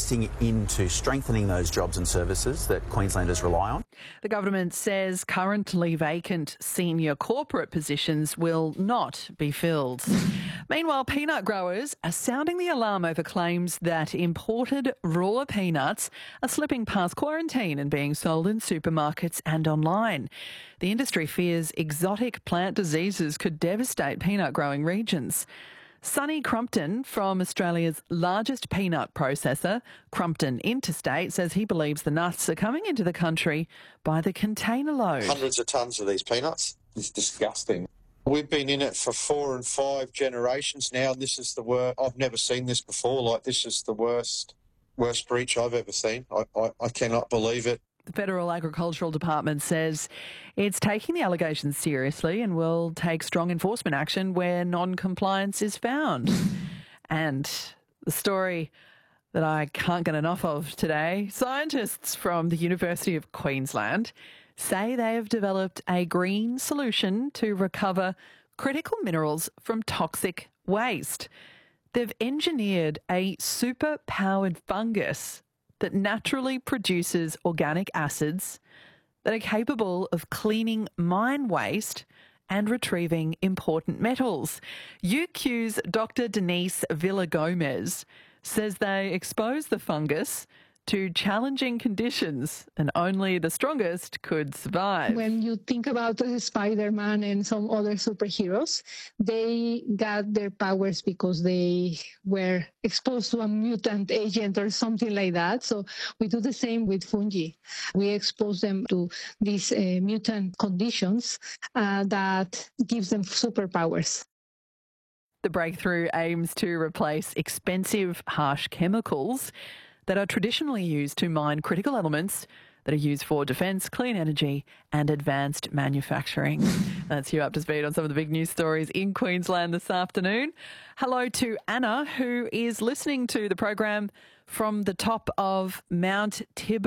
investing into strengthening those jobs and services that Queenslanders rely on. The government says currently vacant senior corporate positions will not be filled. Meanwhile, peanut growers are sounding the alarm over claims that imported raw peanuts are slipping past quarantine and being sold in supermarkets and online. The industry fears exotic plant diseases could devastate peanut growing regions. Sonny Crumpton from Australia's largest peanut processor, Crumpton Interstate, says he believes the nuts are coming into the country by the container load. Hundreds of tonnes of these peanuts. It's disgusting. We've been in it for 4 and 5 generations now. This is the worst. I've never seen this before. Like, this is the worst breach I've ever seen. I cannot believe it. The Federal Agricultural Department says it's taking the allegations seriously and will take strong enforcement action where non-compliance is found. And the story that I can't get enough of today, scientists from the University of Queensland say they have developed a green solution to recover critical minerals from toxic waste. They've engineered a super-powered fungus that naturally produces organic acids that are capable of cleaning mine waste and retrieving important metals. UQ's Dr. Denise Villa-Gomez says they expose the fungus to challenging conditions and only the strongest could survive. When you think about Spider-Man and some other superheroes, they got their powers because they were exposed to a mutant agent or something like that. So we do the same with fungi. We expose them to these mutant conditions that gives them superpowers. The breakthrough aims to replace expensive, harsh chemicals that are traditionally used to mine critical elements that are used for defence, clean energy and advanced manufacturing. That's you up to speed on some of the big news stories in Queensland this afternoon. Hello to Anna, who is listening to the program from the top of Mount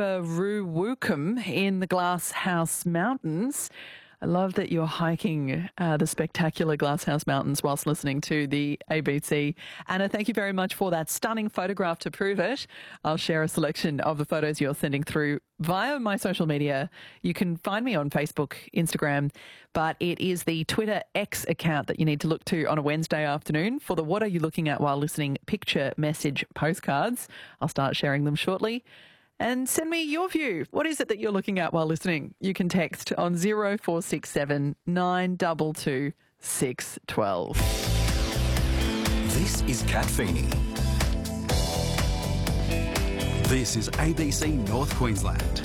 Tibaruwukum in the Glasshouse Mountains. I love that you're hiking the spectacular Glasshouse Mountains whilst listening to the ABC. Anna, thank you very much for that stunning photograph to prove it. I'll share a selection of the photos you're sending through via my social media. You can find me on Facebook, Instagram, but it is the Twitter X account that you need to look to on a Wednesday afternoon for the What Are You Looking At While Listening picture message postcards. I'll start sharing them shortly. And send me your view. What is it that you're looking at while listening? You can text on 0467 922 612. This is Kat Feeney. This is ABC North Queensland.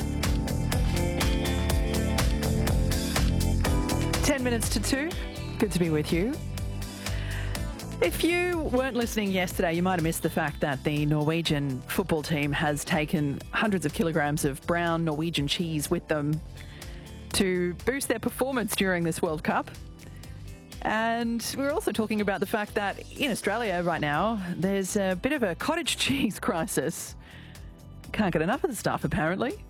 10 minutes to 2. Good to be with you. If you weren't listening yesterday, you might have missed the fact that the Norwegian football team has taken hundreds of kilograms of brown Norwegian cheese with them to boost their performance during this World Cup. And we're also talking about the fact that in Australia right now, there's a bit of a cottage cheese crisis. Can't get enough of the stuff, apparently.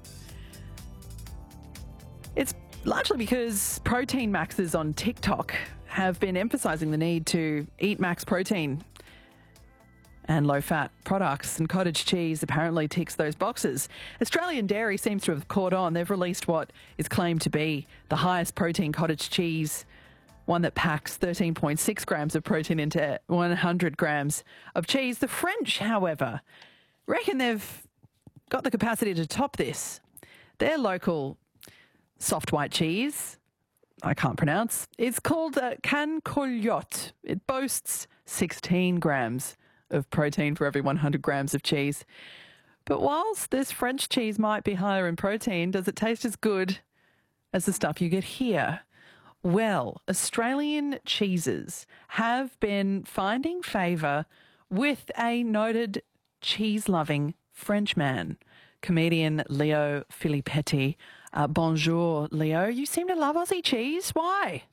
It's largely because protein maxes on TikTok have been emphasising the need to eat max protein and low-fat products, and cottage cheese apparently ticks those boxes. Australian Dairy seems to have caught on. They've released what is claimed to be the highest protein cottage cheese, one that packs 13.6 grams of protein into 100 grams of cheese. The French, however, reckon they've got the capacity to top this. Their local soft white cheese, I can't pronounce, it's called Cancoliote. It boasts 16 grams of protein for every 100 grams of cheese. But whilst this French cheese might be higher in protein, does it taste as good as the stuff you get here? Well, Australian cheeses have been finding favour with a noted cheese-loving Frenchman, comedian Leo Filippetti. Bonjour, Leo. You seem to love Aussie cheese. Why?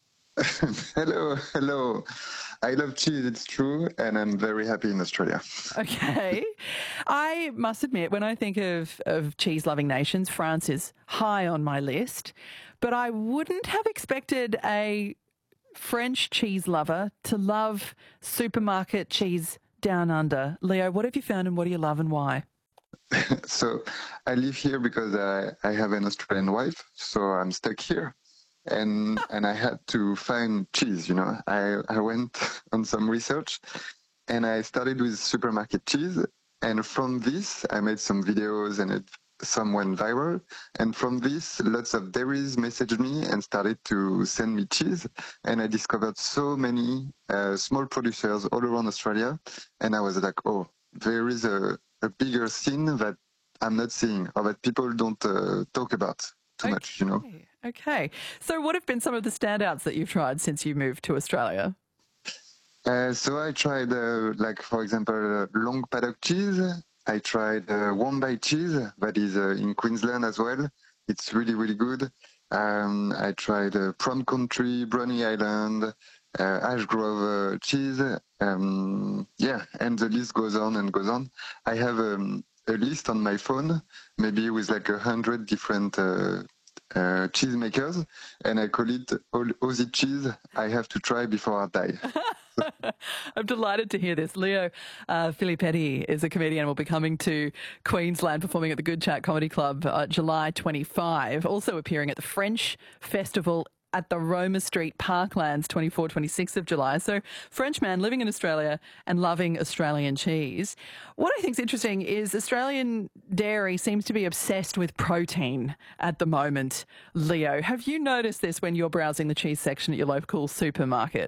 Hello. I love cheese, it's true, and I'm very happy in Australia. Okay. I must admit, when I think of cheese-loving nations, France is high on my list, but I wouldn't have expected a French cheese lover to love supermarket cheese down under. Leo, what have you found and what do you love and why? So I live here because I have an Australian wife, so I'm stuck here. And I had to find cheese, you know. I went on some research and I started with supermarket cheese. And from this, I made some videos and some went viral. And from this, lots of dairies messaged me and started to send me cheese. And I discovered so many small producers all around Australia. And I was like, oh, there is a bigger scene that I'm not seeing or that people don't talk about too much, you know. Okay. So what have been some of the standouts that you've tried since you moved to Australia? So I tried, like, for example, long paddock cheese. I tried Wombai cheese, that is in Queensland as well. It's really, really good. I tried Prom Country, Brownie Island, Ashgrove cheese. Yeah, and the list goes on and goes on. I have a list on my phone, maybe with like 100 different cheese makers, and I call it Aussie cheese I have to try before I die. I'm delighted to hear this. Leo Filippetti is a comedian and will be coming to Queensland, performing at the Good Chat Comedy Club July 25, also appearing at the French Festival at the Roma Street Parklands 24-26 of July. So French man living in Australia and loving Australian cheese. What I think is interesting is Australian dairy seems to be obsessed with protein at the moment. Leo, have you noticed this when you're browsing the cheese section at your local supermarket?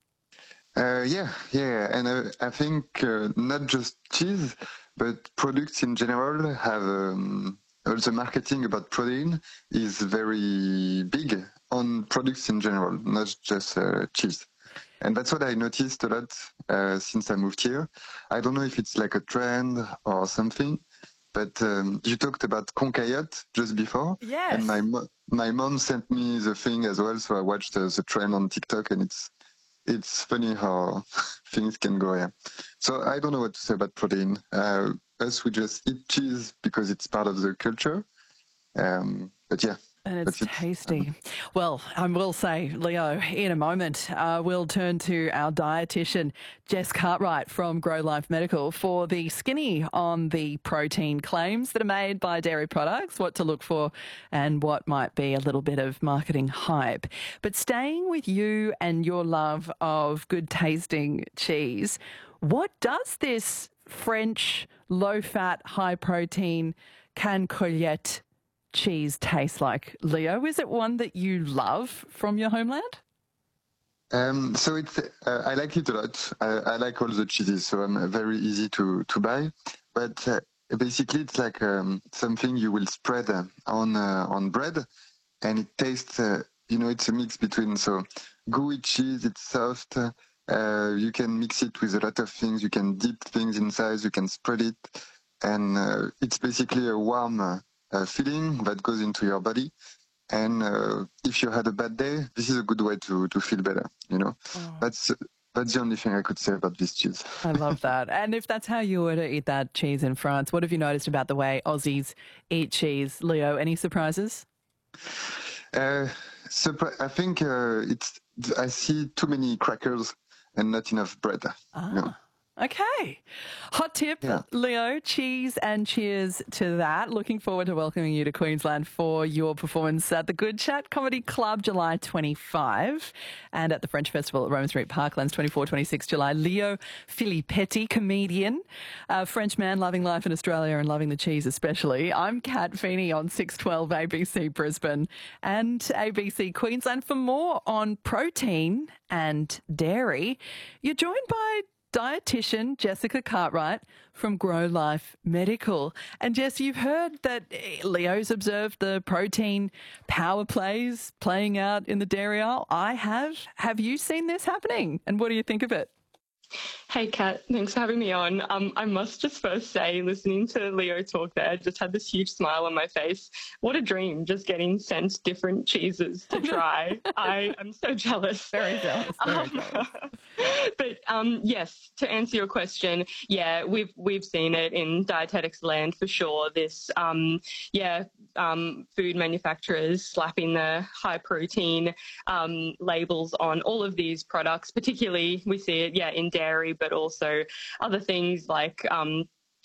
Yeah, and I think not just cheese, but products in general have also marketing about protein is very big on products in general, not just cheese. And that's what I noticed a lot since I moved here. I don't know if it's like a trend or something, but you talked about Concaillotte just before. Yes. And my mom sent me the thing as well, so I watched the trend on TikTok, and it's funny how things can go, yeah. So I don't know what to say about protein. Us, we just eat cheese because it's part of the culture. But yeah. And it's tasty. Well, I will say, Leo, in a moment, we'll turn to our dietitian, Jess Cartwright from Grow Life Medical, for the skinny on the protein claims that are made by dairy products, what to look for and what might be a little bit of marketing hype. But staying with you and your love of good tasting cheese, what does this French low-fat, high-protein Cancoillotte cheese taste like, Leo? Is it one that you love from your homeland? So it's I like it a lot. I like all the cheeses, so I'm very easy to buy. But basically, it's like something you will spread on bread, and it tastes. It's a mix between gooey cheese. It's soft. You can mix it with a lot of things. You can dip things inside. You can spread it, and it's basically a warm feeling that goes into your body. And if you had a bad day, this is a good way to feel better, you know. Oh. That's the only thing I could say about this cheese. I love that. And if that's how you were to eat that cheese in France, what have you noticed about the way Aussies eat cheese? Leo, any surprises? I think I see too many crackers and not enough bread. Ah. You know? Okay. Hot tip, yeah. Leo, cheese and cheers to that. Looking forward to welcoming you to Queensland for your performance at the Good Chat Comedy Club July 25 and at the French Festival at Roma Street Parklands 24-26 July. Leo Filippetti, comedian, a French man loving life in Australia and loving the cheese especially. I'm Kat Feeney on 612 ABC Brisbane and ABC Queensland. For more on protein and dairy, you're joined by dietitian Jessica Cartwright from Grow Life Medical. And Jess, you've heard that Leo's observed the protein power plays playing out in the dairy aisle. I have. Have you seen this happening? And what do you think of it? Hey, Kat, thanks for having me on. I must just first say, listening to Leo talk there, I just had this huge smile on my face. What a dream, just getting sent different cheeses to try. I'm so jealous. Very jealous. But yes, to answer your question, yeah, we've seen it in dietetics land for sure. This, food manufacturers slapping the high protein labels on all of these products. Particularly, we see it, in dairy, but also other things like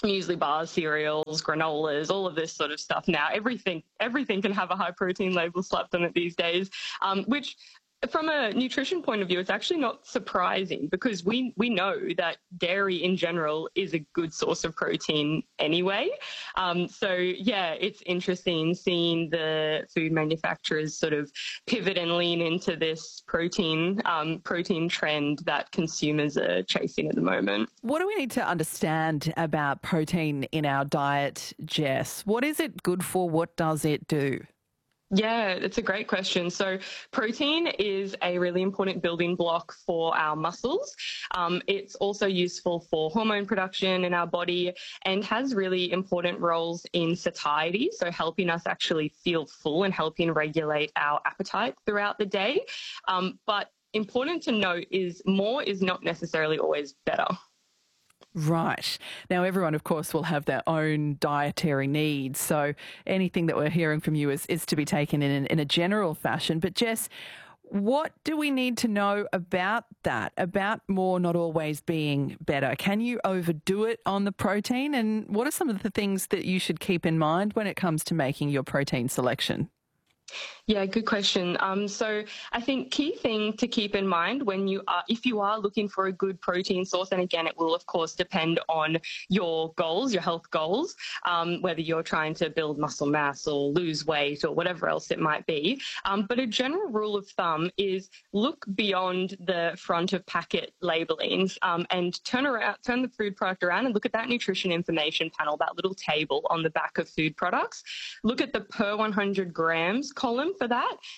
muesli bars, cereals, granolas, all of this sort of stuff now. Everything can have a high protein label slapped on it these days, which from a nutrition point of view, it's actually not surprising because we know that dairy in general is a good source of protein anyway. So yeah, it's interesting seeing the food manufacturers sort of pivot and lean into this protein trend that consumers are chasing at the moment. What do we need to understand about protein in our diet, Jess? What is it good for? What does it do? Yeah, it's a great question. So protein is a really important building block for our muscles. It's also useful for hormone production in our body and has really important roles in satiety, so helping us actually feel full and helping regulate our appetite throughout the day. But important to note is more is not necessarily always better. Right. Now, everyone, of course, will have their own dietary needs. So anything that we're hearing from you is to be taken in a general fashion. But Jess, what do we need to know about that, about more not always being better? Can you overdo it on the protein? And what are some of the things that you should keep in mind when it comes to making your protein selection? Yeah, good question. So I think key thing to keep in mind if you are looking for a good protein source, and again, it will of course depend on your goals, your health goals, whether you're trying to build muscle mass or lose weight or whatever else it might be. But a general rule of thumb is look beyond the front of packet labeling and turn the food product around and look at that nutrition information panel, that little table on the back of food products. Look at the per 100 grams column for that